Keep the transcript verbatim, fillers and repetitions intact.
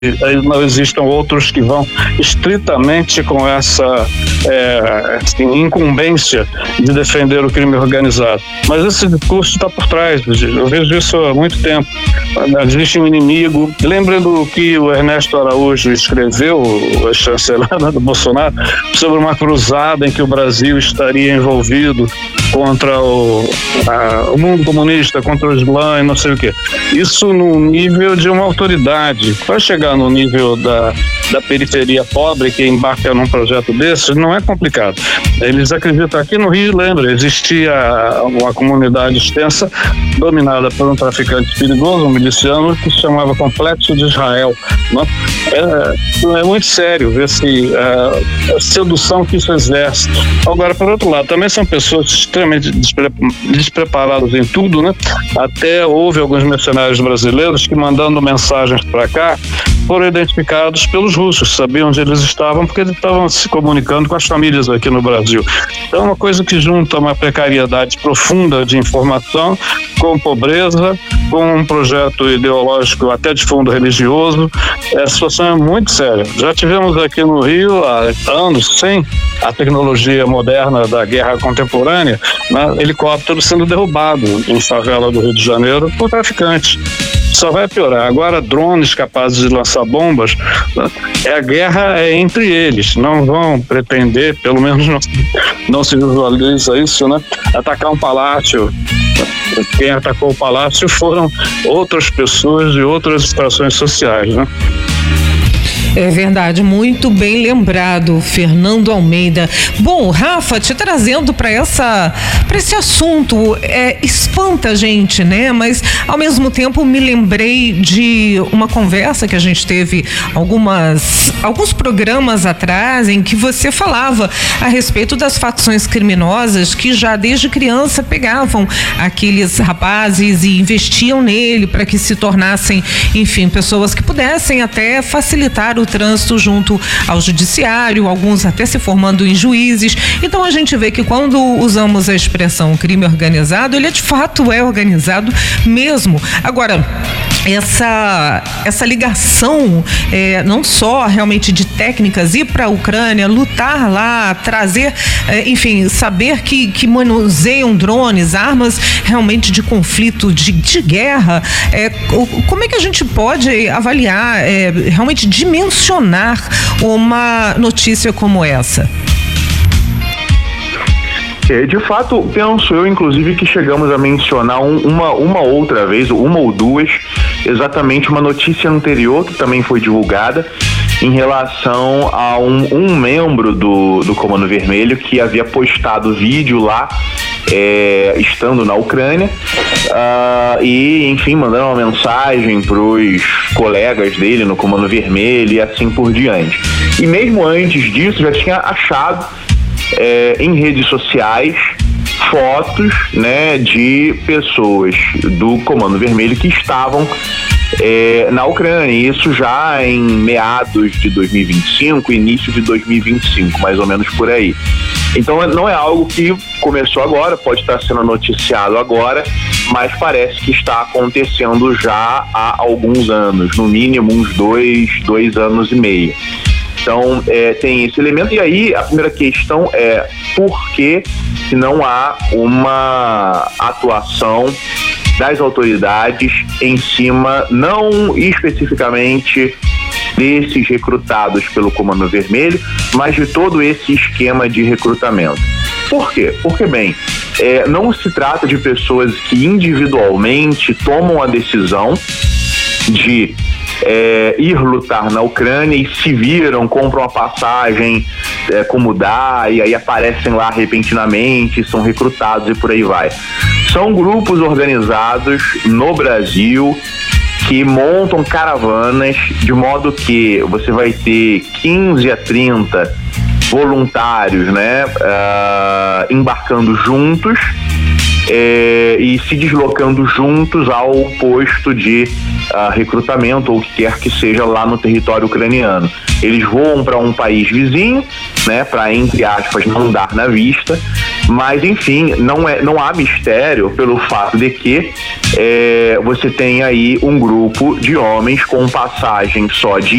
não existam outros que vão estritamente com essa é, assim, incumbência de defender o crime organizado. Mas esse discurso está por trás, eu vejo isso há muito tempo. Existe um inimigo. Lembra do que o Ernesto Araújo escreveu, o chanceler do Bolsonaro, sobre uma cruzada em que o Brasil estaria envolvido contra o, a, o mundo comunista, contra o Islã e não sei o quê. Isso no nível de uma autoridade. Para chegar no nível da, da periferia pobre que embarca num projeto desse, não é complicado. Eles acreditam, aqui no Rio, lembra, existia uma comunidade extensa dominada por um traficante perigoso, um miliciano, que se chamava Complexo de Israel. Não? É, é muito sério ver se a, a sedução que isso exerce. Agora, por outro lado, também são pessoas extremamente despre, despreparadas em tudo, né? Até houve alguns mercenários brasileiros que, mandando mensagens para cá, foram identificados pelos russos, sabiam onde eles estavam, porque eles estavam se comunicando com as famílias aqui no Brasil. Então é uma coisa que junta uma precariedade profunda de informação com pobreza, com um projeto ideológico até de fundo religioso. A situação é muito séria. Já tivemos aqui no Rio há anos, sem a tecnologia moderna da guerra contemporânea, né, helicóptero sendo derrubado em favela do Rio de Janeiro por traficantes. Só vai piorar. Agora, drones capazes de lançar bombas, né? A guerra é entre eles. Não vão pretender, pelo menos não, não se visualiza isso, né? Atacar um palácio. Quem atacou o palácio foram outras pessoas de outras extrações sociais, né? É verdade, muito bem lembrado, Fernando Almeida. Bom, Rafa, te trazendo para essa, para esse assunto, é, espanta a gente, né? Mas, ao mesmo tempo, me lembrei de uma conversa que a gente teve algumas, alguns programas atrás, em que você falava a respeito das facções criminosas que já desde criança pegavam aqueles rapazes e investiam nele para que se tornassem, enfim, pessoas que pudessem até facilitar o trânsito junto ao judiciário, alguns até se formando em juízes. Então a gente vê que quando usamos a expressão crime organizado, ele de fato é organizado mesmo. Agora, essa, essa ligação é, não só realmente de técnicas, ir para a Ucrânia, lutar lá, trazer, é, enfim, saber que, que manuseiam drones, armas realmente de conflito, de, de guerra, é, como é que a gente pode avaliar, é, realmente dimensionar uma notícia como essa? De fato, penso eu, inclusive, que chegamos a mencionar um, uma, uma outra vez, uma ou duas, exatamente uma notícia anterior que também foi divulgada em relação a um, um membro do, do Comando Vermelho que havia postado vídeo lá, é, estando na Ucrânia, uh, e, enfim, mandando uma mensagem para os colegas dele no Comando Vermelho e assim por diante. E mesmo antes disso, já tinha achado É, em redes sociais fotos, né, de pessoas do Comando Vermelho que estavam é, na Ucrânia, isso já em meados de dois mil e vinte e cinco, início de dois mil e vinte e cinco, mais ou menos por aí. Então não é algo que começou agora, pode estar sendo noticiado agora, mas parece que está acontecendo já há alguns anos, no mínimo uns dois, dois anos e meio. Então, é, tem esse elemento. E aí, a primeira questão é por que não há uma atuação das autoridades em cima, não especificamente desses recrutados pelo Comando Vermelho, mas de todo esse esquema de recrutamento. Por quê? Porque, bem, é, não se trata de pessoas que individualmente tomam a decisão de É, ir lutar na Ucrânia e se viram, compram a passagem, é, como dá, e aí aparecem lá repentinamente, são recrutados e por aí vai. São grupos organizados no Brasil que montam caravanas de modo que você vai ter quinze a trinta voluntários, né, uh, embarcando juntos, É, e se deslocando juntos ao posto de uh, recrutamento ou o que quer que seja lá no território ucraniano. Eles voam para um país vizinho, né, para, entre aspas, não dar na vista, Mas, enfim, não, é, não há mistério pelo fato de que é, você tem aí um grupo de homens com passagem só de